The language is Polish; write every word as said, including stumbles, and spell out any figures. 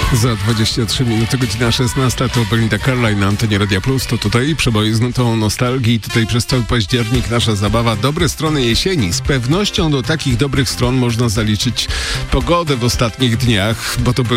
Za dwadzieścia trzy minuty, godzina szesnasta, to Belinda Carlisle na antenie Radia Plus. To tutaj przeboje z nutą nostalgii. Tutaj przez cały październik nasza zabawa. Dobre strony jesieni. Z pewnością do takich dobrych stron można zaliczyć pogodę w ostatnich dniach, bo to był